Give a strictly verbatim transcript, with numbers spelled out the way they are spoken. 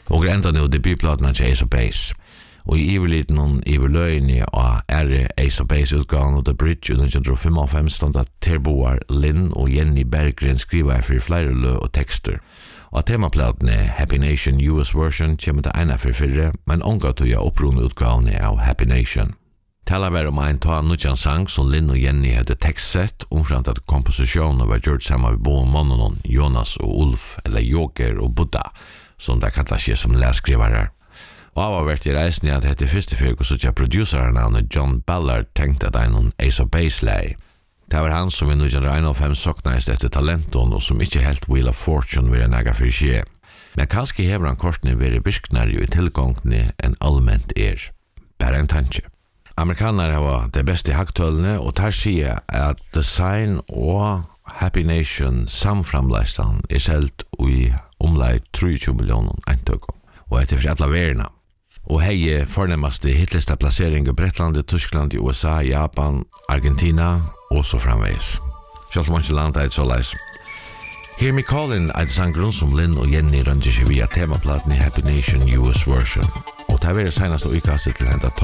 Och ända nu debutplaten till Ace of Base. Och i överliten någon överlöjning av är Ace of Base utgåvan och The Bridge och nittonhundrafemtiofem stod att Terboar Lynn och Jenny Berggren skriver för flera lö och texter. Och temaplaten är Happy Nation U S version kommer till ena för fyrre, men omgått att jag upprunna utgåvan av Happy Nation. Talar var om en ta nutjan sang som Lynn och Jenny hade textsett omframt att kompositionen var gjort samman med båda månaden Jonas och Ulf eller Joker och Buddha som det kallas sig som läskrivare. Och av har varit i reisen att det är första fyrk och så att producerarnamnet John Ballard tänkte att det är någon Ace of Base-läge. Det var han som i nittonhundrafem saknades efter talenton och som inte helt Wheel of Fortune ville näga för sig. Men kanske hever han kortene veri virknare i tillgångne enn allmänt er. Bara en tanke. Amerikanere har det beste haktølene, og der sier at design og Happy Nation samframleistan er selt i omlai treogtjúgu millioner eintøk, og etter for alle verina. Og hei fornemmeste hitlista plassering i Bretland, Tyskland, U S A, Japan, Argentina og så framveis. Selv om ikke landet er så leis. Hear Me Callin' er det sanggrunn som Lynn og Jenny rønner seg via temaplaten i Happy Nation U S version. Og det er det seneste utkastet til henta